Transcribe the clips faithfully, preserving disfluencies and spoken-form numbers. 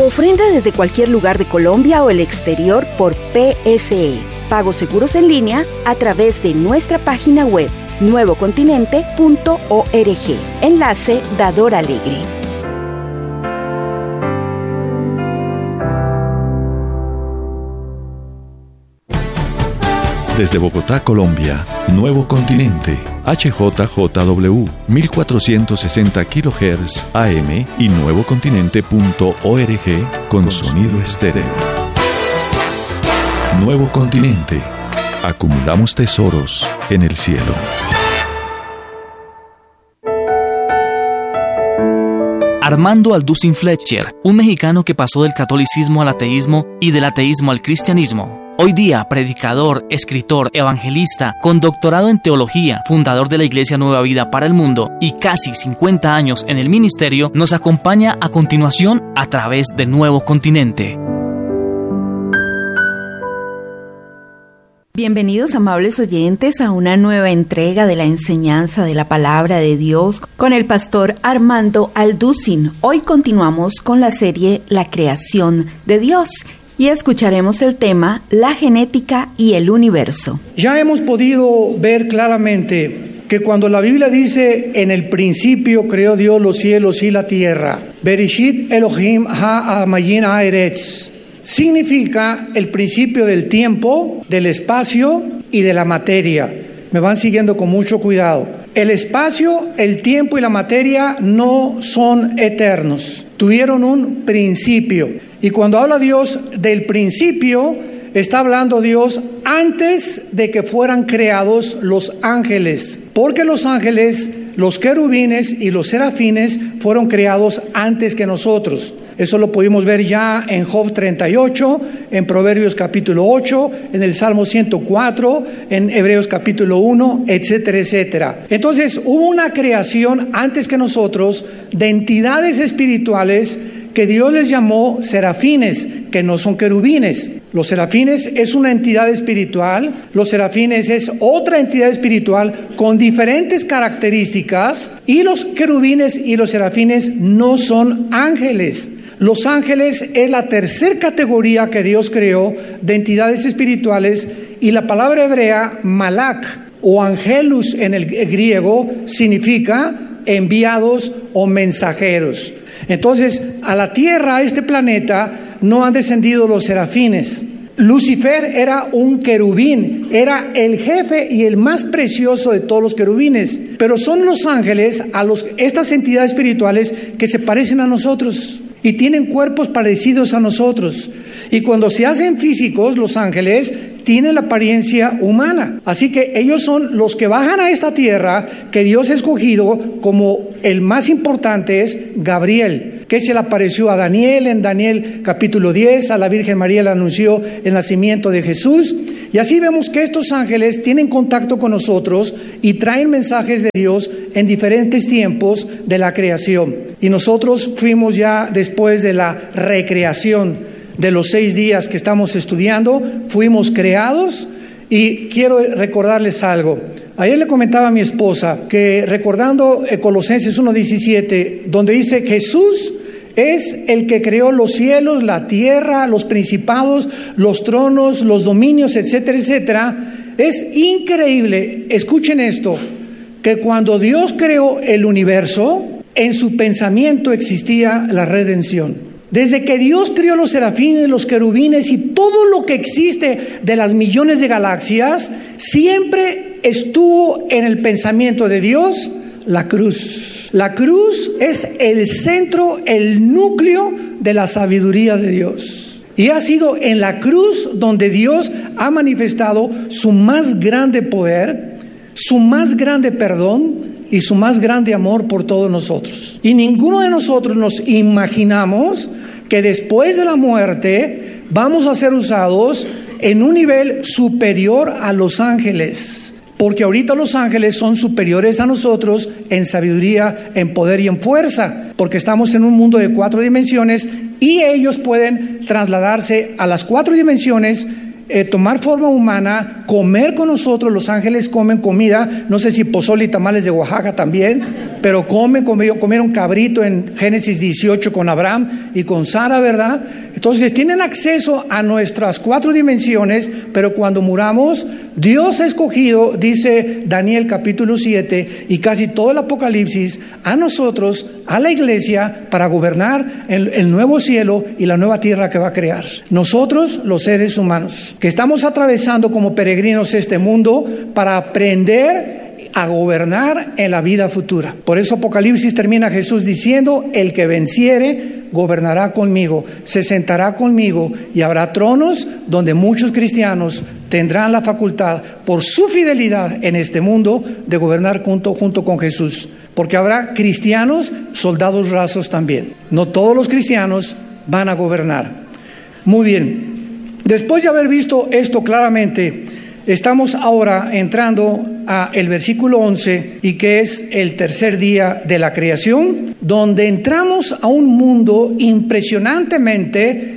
Ofrenda desde cualquier lugar de Colombia o el exterior por P S E. Pagos seguros en línea a través de nuestra página web nuevo continente punto org. Enlace Dador Alegre. Desde Bogotá, Colombia, Nuevo Continente, H J J W, mil cuatrocientos sesenta kilohertz A M y nuevo continente punto org con sonido estéreo. Nuevo Continente. Acumulamos tesoros en el cielo. Armando Alducin Fletcher, un mexicano que pasó del catolicismo al ateísmo y del ateísmo al cristianismo. Hoy día, predicador, escritor, evangelista, con doctorado en teología, fundador de la Iglesia Nueva Vida para el Mundo y casi cincuenta años en el ministerio, nos acompaña a continuación a través de Nuevo Continente. Bienvenidos, amables oyentes, a una nueva entrega de la enseñanza de la Palabra de Dios con el pastor Armando Alducin. Hoy continuamos con la serie La Creación de Dios y escucharemos el tema La genética y el universo. Ya hemos podido ver claramente que cuando la Biblia dice en el principio creó Dios los cielos y la tierra, Bereshit Elohim ha-amayin ha-eretz, significa el principio del tiempo, del espacio y de la materia. Me van siguiendo con mucho cuidado. El espacio, el tiempo y la materia no son eternos. Tuvieron un principio. Y cuando habla Dios del principio, está hablando Dios antes de que fueran creados los ángeles. Porque los ángeles, los querubines y los serafines fueron creados antes que nosotros. Eso lo pudimos ver ya en Job treinta y ocho, en Proverbios capítulo ocho, en el Salmo ciento cuatro, en Hebreos capítulo uno, etcétera, etcétera. Entonces, hubo una creación antes que nosotros de entidades espirituales que Dios les llamó serafines, que no son querubines. Los serafines es una entidad espiritual, los serafines es otra entidad espiritual con diferentes características, y los querubines y los serafines no son ángeles. Los ángeles es la tercera categoría que Dios creó de entidades espirituales, y la palabra hebrea malak o angelus en el griego significa enviados o mensajeros. Entonces, a la tierra, a este planeta, no han descendido los serafines. Lucifer era un querubín, era el jefe y el más precioso de todos los querubines. Pero son los ángeles, a los, estas entidades espirituales que se parecen a nosotros y tienen cuerpos parecidos a nosotros. Y cuando se hacen físicos, los ángeles tienen la apariencia humana. Así que ellos son los que bajan a esta tierra que Dios ha escogido, como el más importante es Gabriel, que se le apareció a Daniel en Daniel capítulo diez, a la Virgen María le anunció el nacimiento de Jesús. Y así vemos que estos ángeles tienen contacto con nosotros y traen mensajes de Dios en diferentes tiempos de la creación. Y nosotros fuimos ya después de la recreación de los seis días que estamos estudiando, fuimos creados. Y quiero recordarles algo. Ayer le comentaba a mi esposa que recordando Colosenses uno diecisiete, donde dice Jesús es el que creó los cielos, la tierra, los principados, los tronos, los dominios, etcétera, etcétera. Es increíble, escuchen esto, que cuando Dios creó el universo, en su pensamiento existía la redención. Desde que Dios creó los serafines, los querubines y todo lo que existe de las millones de galaxias, siempre estuvo en el pensamiento de Dios la cruz. La cruz es el centro, el núcleo de la sabiduría de Dios. Y ha sido en la cruz donde Dios ha manifestado su más grande poder, su más grande perdón y su más grande amor por todos nosotros. Y ninguno de nosotros nos imaginamos que después de la muerte vamos a ser usados en un nivel superior a los ángeles. Porque ahorita los ángeles son superiores a nosotros en sabiduría, en poder y en fuerza. Porque estamos en un mundo de cuatro dimensiones y ellos pueden trasladarse a las cuatro dimensiones eh, tomar forma humana, comer con nosotros. Los ángeles comen comida, no sé si pozole y tamales de Oaxaca también, pero comen, comieron, comieron cabrito en Génesis dieciocho con Abraham y con Sara, ¿verdad? Entonces tienen acceso a nuestras cuatro dimensiones, pero cuando muramos, Dios ha escogido, dice Daniel capítulo siete y casi todo el Apocalipsis, a nosotros, a la iglesia, para gobernar el, el nuevo cielo y la nueva tierra que va a crear. Nosotros, los seres humanos, que estamos atravesando como peregrinos este mundo para aprender a gobernar en la vida futura. Por eso Apocalipsis termina Jesús diciendo: el que venciere gobernará conmigo, se sentará conmigo, y habrá tronos donde muchos cristianos tendrán la facultad, por su fidelidad en este mundo, de gobernar junto, junto con Jesús. Porque habrá cristianos, soldados rasos también. No todos los cristianos van a gobernar. Muy bien. Después de haber visto esto claramente, estamos ahora entrando a el versículo once, y que es el tercer día de la creación, donde entramos a un mundo impresionantemente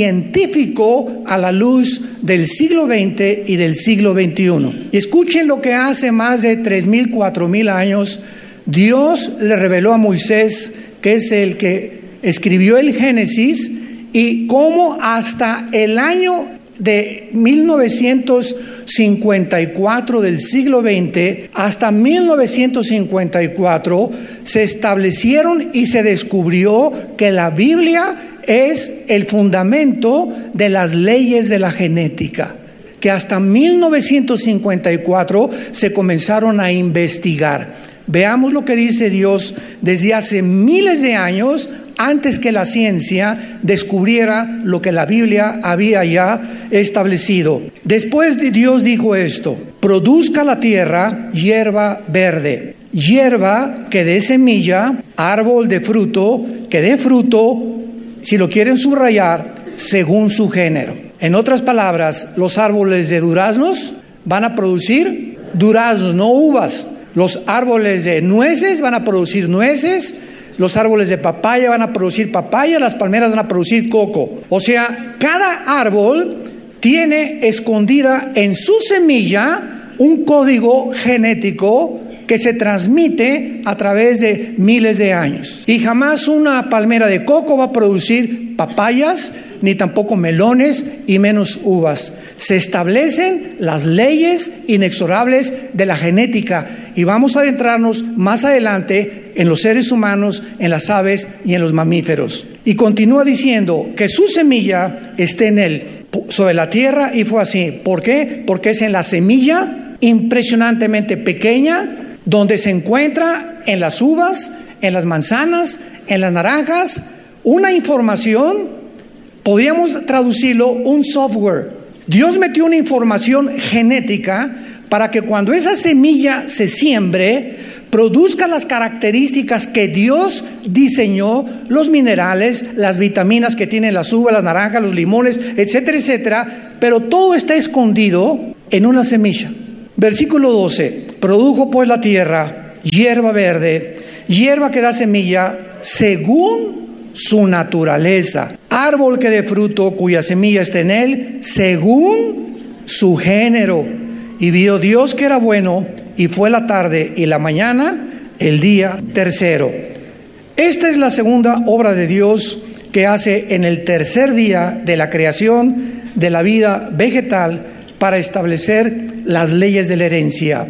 científico a la luz del siglo veinte y del siglo veintiuno. Y escuchen lo que hace más de tres mil, cuatro mil años Dios le reveló a Moisés, que es el que escribió el Génesis, y cómo hasta el año de mil novecientos cincuenta y cuatro del siglo veinte hasta mil novecientos cincuenta y cuatro se establecieron y se descubrió que la Biblia es el fundamento de las leyes de la genética, que hasta mil novecientos cincuenta y cuatro se comenzaron a investigar. Veamos lo que dice Dios desde hace miles de años, antes que la ciencia descubriera lo que la Biblia había ya establecido. Después de Dios dijo esto: produzca la tierra hierba verde, hierba que dé semilla, árbol de fruto que dé fruto, si lo quieren subrayar, según su género. En otras palabras, los árboles de duraznos van a producir duraznos, no uvas. Los árboles de nueces van a producir nueces. Los árboles de papaya van a producir papaya, las palmeras van a producir coco. O sea, cada árbol tiene escondida en su semilla un código genético que se transmite a través de miles de años. Y jamás una palmera de coco va a producir papayas, ni tampoco melones, y menos uvas. Se establecen las leyes inexorables de la genética, y vamos a adentrarnos más adelante en los seres humanos, en las aves y en los mamíferos. Y continúa diciendo que su semilla esté en él, sobre la tierra, y fue así. ¿Por qué? Porque es en la semilla impresionantemente pequeña donde se encuentra en las uvas, en las manzanas, en las naranjas, una información, podríamos traducirlo, un software. Dios metió una información genética para que cuando esa semilla se siembre, produzca las características que Dios diseñó, los minerales, las vitaminas que tienen las uvas, las naranjas, los limones, etcétera, etcétera, pero todo está escondido en una semilla. Versículo doce, produjo pues la tierra hierba verde, hierba que da semilla según su naturaleza, árbol que dé fruto cuya semilla esté en él según su género. Y vio Dios que era bueno, y fue la tarde y la mañana el día tercero. Esta es la segunda obra de Dios que hace en el tercer día de la creación de la vida vegetal para establecer las leyes de la herencia.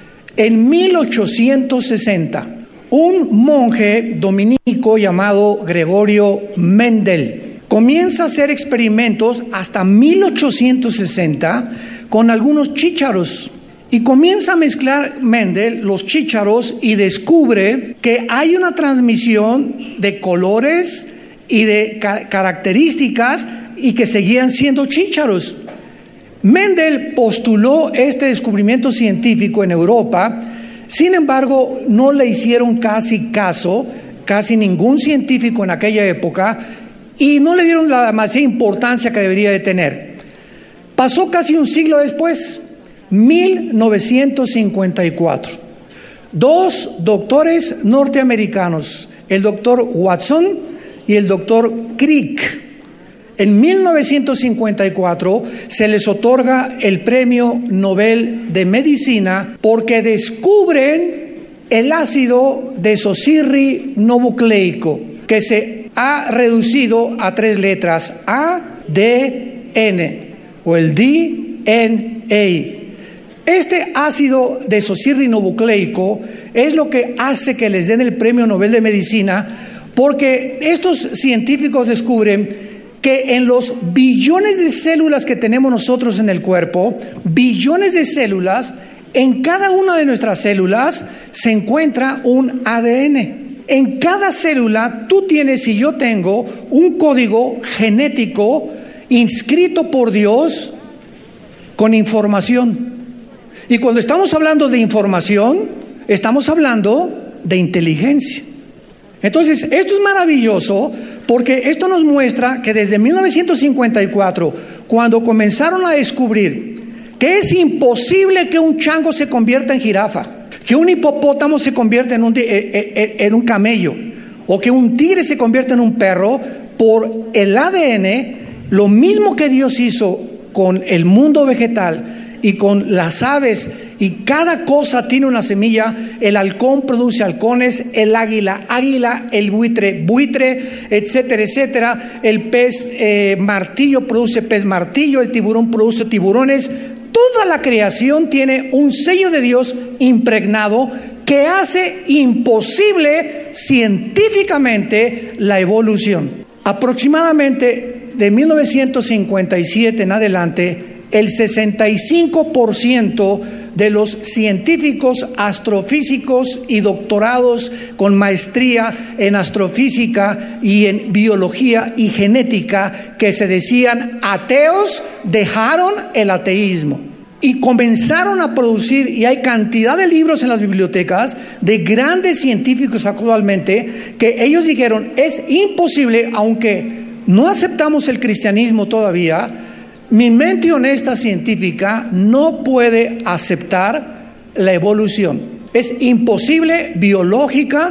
En mil ochocientos sesenta, un monje dominico llamado Gregorio Mendel comienza a hacer experimentos hasta mil ochocientos sesenta con algunos chícharos, y comienza a mezclar Mendel los chícharos y descubre que hay una transmisión de colores y de ca- características y que seguían siendo chícharos. Mendel postuló este descubrimiento científico en Europa, sin embargo no le hicieron casi caso, casi ningún científico en aquella época, y no le dieron la demasiada importancia que debería de tener. Pasó casi un siglo después, mil novecientos cincuenta y cuatro, dos doctores norteamericanos, el doctor Watson y el doctor Crick, En mil novecientos cincuenta y cuatro se les otorga el Premio Nobel de Medicina porque descubren el ácido desoxirribonucleico, que se ha reducido a tres letras, A D N, o el D N A. Este ácido desoxirribonucleico es lo que hace que les den el Premio Nobel de Medicina, porque estos científicos descubren que en los billones de células que tenemos nosotros en el cuerpo, billones de células, en cada una de nuestras células se encuentra un A D N. En cada célula tú tienes y yo tengo un código genético inscrito por Dios con información. Y cuando estamos hablando de información, estamos hablando de inteligencia. Entonces, esto es maravilloso porque esto nos muestra que desde mil novecientos cincuenta y cuatro, cuando comenzaron a descubrir que es imposible que un chango se convierta en jirafa, que un hipopótamo se convierta en un, en un camello, o que un tigre se convierta en un perro, por el A D N, lo mismo que Dios hizo con el mundo vegetal y con las aves, y cada cosa tiene una semilla. El halcón produce halcones, el águila, águila, el buitre, buitre, etcétera, etcétera. El pez eh, martillo produce pez martillo, el tiburón produce tiburones. Toda la creación tiene un sello de Dios impregnado que hace imposible científicamente la evolución. Aproximadamente de mil novecientos cincuenta y siete en adelante, el sesenta y cinco por ciento de los científicos astrofísicos y doctorados con maestría en astrofísica y en biología y genética que se decían ateos, dejaron el ateísmo y comenzaron a producir, y hay cantidad de libros en las bibliotecas de grandes científicos actualmente que ellos dijeron, es imposible, aunque no aceptamos el cristianismo todavía, mi mente honesta científica no puede aceptar la evolución. Es imposible biológica,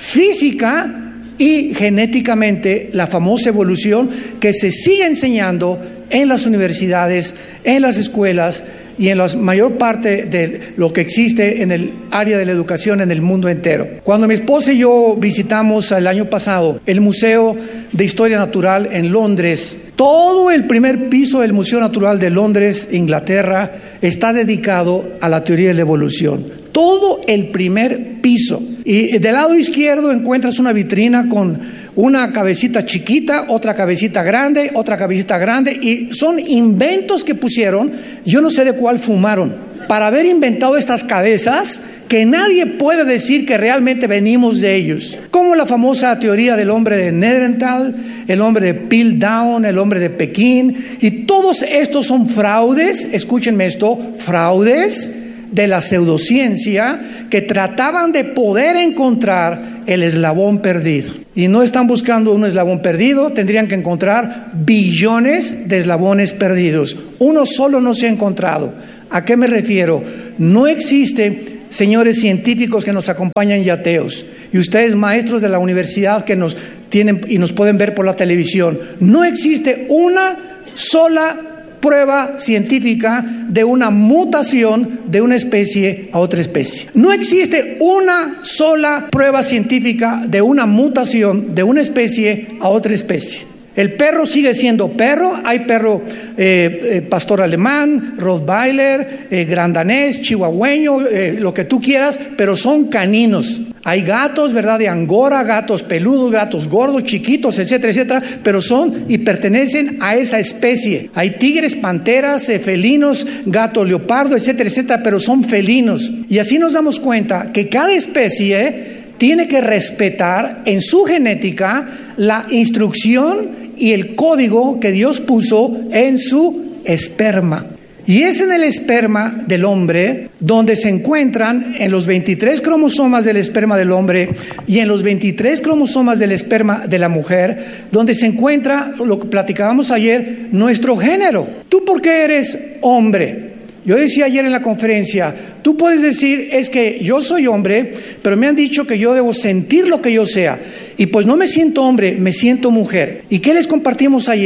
física y genéticamente la famosa evolución que se sigue enseñando en las universidades, en las escuelas y en la mayor parte de lo que existe en el área de la educación en el mundo entero. Cuando mi esposa y yo visitamos el año pasado el Museo de Historia Natural en Londres, todo el primer piso del Museo Natural de Londres, Inglaterra, está dedicado a la teoría de la evolución. Todo el primer piso. Y del lado izquierdo encuentras una vitrina con una cabecita chiquita, otra cabecita grande, otra cabecita grande, y son inventos que pusieron, yo no sé de cuál fumaron, para haber inventado estas cabezas que nadie puede decir que realmente venimos de ellos. Como la famosa teoría del hombre de Neandertal, el hombre de Piltdown, el hombre de Pekín, y todos estos son fraudes, escúchenme esto, fraudes de la pseudociencia que trataban de poder encontrar el eslabón perdido. Y no están buscando un eslabón perdido, tendrían que encontrar billones de eslabones perdidos. Uno solo no se ha encontrado. ¿A qué me refiero? No existe, señores científicos que nos acompañan y ateos, y ustedes maestros de la universidad que nos tienen y nos pueden ver por la televisión, no existe una sola prueba científica de una mutación de una especie a otra especie. No existe una sola prueba científica de una mutación de una especie a otra especie. El perro sigue siendo perro, hay perro eh, eh, pastor alemán, Rottweiler, eh, gran danés, chihuahueño, eh, lo que tú quieras, pero son caninos. Hay gatos, ¿verdad?, de Angora, gatos peludos, gatos gordos, chiquitos, etcétera, etcétera, pero son y pertenecen a esa especie. Hay tigres, panteras, eh, felinos, gato leopardo, etcétera, etcétera, pero son felinos. Y así nos damos cuenta que cada especie tiene que respetar en su genética la instrucción y el código que Dios puso en su esperma. Y es en el esperma del hombre donde se encuentran en los veintitrés cromosomas del esperma del hombre y en los veintitrés cromosomas del esperma de la mujer, donde se encuentra, lo que platicábamos ayer, nuestro género. ¿Tú por qué eres hombre? Yo decía ayer en la conferencia, tú puedes decir, es que yo soy hombre, pero me han dicho que yo debo sentir lo que yo sea. Y pues no me siento hombre, me siento mujer. ¿Y qué les compartimos ayer?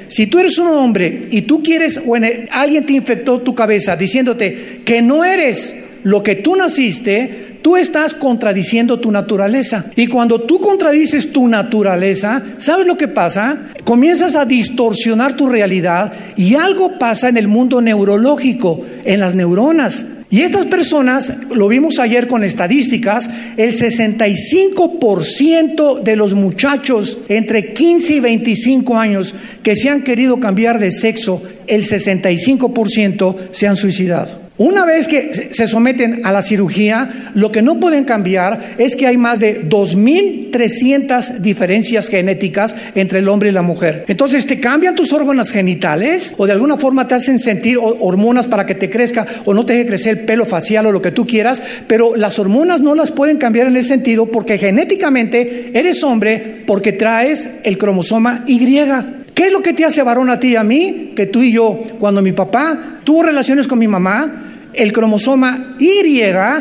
Si tú eres un hombre y tú quieres, o en, alguien te infectó tu cabeza diciéndote que no eres lo que tú naciste, tú estás contradiciendo tu naturaleza. Y cuando tú contradices tu naturaleza, ¿sabes lo que pasa? Comienzas a distorsionar tu realidad y algo pasa en el mundo neurológico, en las neuronas. Y estas personas, lo vimos ayer con estadísticas, el sesenta y cinco por ciento de los muchachos entre quince y veinticinco años que se han querido cambiar de sexo, el sesenta y cinco por ciento se han suicidado. Una vez que se someten a la cirugía, lo que no pueden cambiar es que hay más de dos mil trescientas diferencias genéticas entre el hombre y la mujer. Entonces te cambian tus órganos genitales o de alguna forma te hacen sentir hormonas para que te crezca o no te deje crecer el pelo facial o lo que tú quieras, pero las hormonas no las pueden cambiar en ese sentido porque genéticamente eres hombre porque traes el cromosoma Y. ¿Qué es lo que te hace varón a ti y a mí? Que tú y yo, cuando mi papá tuvo relaciones con mi mamá, el cromosoma Y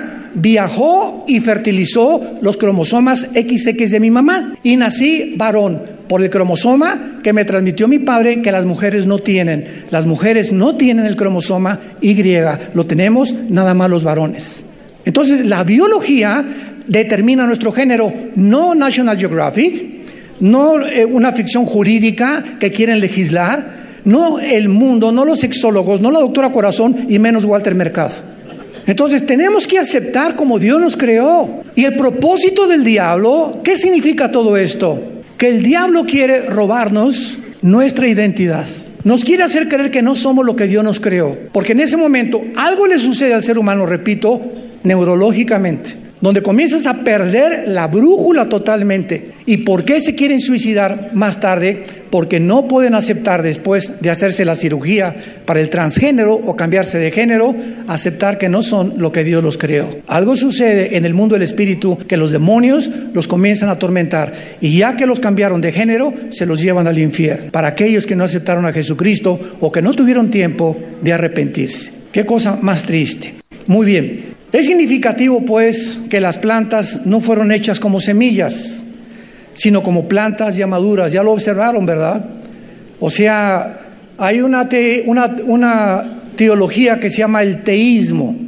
viajó y fertilizó los cromosomas equis equis de mi mamá y nací varón por el cromosoma que me transmitió mi padre, que las mujeres no tienen. Las mujeres no tienen el cromosoma Y, lo tenemos nada más los varones. Entonces la biología determina nuestro género, no National Geographic, no eh, una ficción jurídica que quieren legislar, no el mundo, no los sexólogos, no la doctora Corazón y menos Walter Mercado. Entonces tenemos que aceptar como Dios nos creó. Y el propósito del diablo, ¿qué significa todo esto? Que el diablo quiere robarnos nuestra identidad. Nos quiere hacer creer que no somos lo que Dios nos creó. Porque en ese momento algo le sucede al ser humano, repito, neurológicamente, donde comienzas a perder la brújula totalmente. ¿Y por qué se quieren suicidar más tarde? Porque no pueden aceptar, después de hacerse la cirugía para el transgénero o cambiarse de género, aceptar que no son lo que Dios los creó. Algo sucede en el mundo del espíritu que los demonios los comienzan a atormentar y ya que los cambiaron de género, se los llevan al infierno. Para aquellos que no aceptaron a Jesucristo o que no tuvieron tiempo de arrepentirse. Qué cosa más triste. Muy bien. Es significativo, pues, que las plantas no fueron hechas como semillas, sino como plantas ya maduras. Ya lo observaron, ¿verdad? O sea, hay una, te, una, una teología que se llama el teísmo.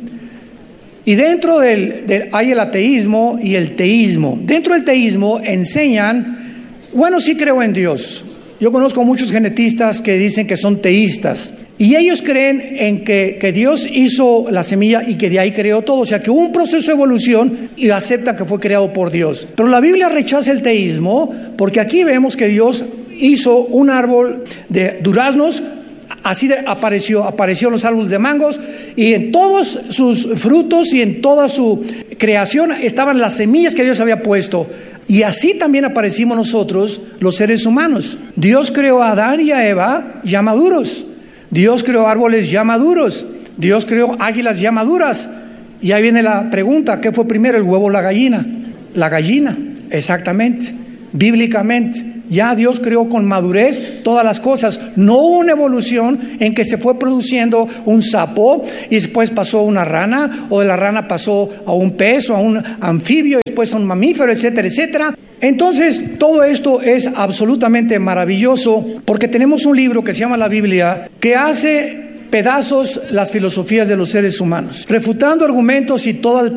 Y dentro del, del hay el ateísmo y el teísmo. Dentro del teísmo enseñan, bueno, sí creo en Dios. Yo conozco muchos genetistas que dicen que son teístas. Y ellos creen en que, que Dios hizo la semilla y que de ahí creó todo. O sea, que hubo un proceso de evolución y aceptan que fue creado por Dios. Pero la Biblia rechaza el teísmo porque aquí vemos que Dios hizo un árbol de duraznos, así de, apareció, apareció los árboles de mangos y en todos sus frutos y en toda su creación estaban las semillas que Dios había puesto. Y así también aparecimos nosotros, los seres humanos. Dios creó a Adán y a Eva ya maduros. Dios creó árboles ya maduros. Dios creó águilas ya maduras. Y ahí viene la pregunta, ¿qué fue primero, el huevo o la gallina? La gallina, exactamente, bíblicamente. Ya Dios creó con madurez todas las cosas. No hubo una evolución en que se fue produciendo un sapo y después pasó a una rana, o de la rana pasó a un pez o a un anfibio, y después a un mamífero, etcétera, etcétera. Entonces, todo esto es absolutamente maravilloso porque tenemos un libro que se llama la Biblia que hace pedazos las filosofías de los seres humanos, refutando argumentos y toda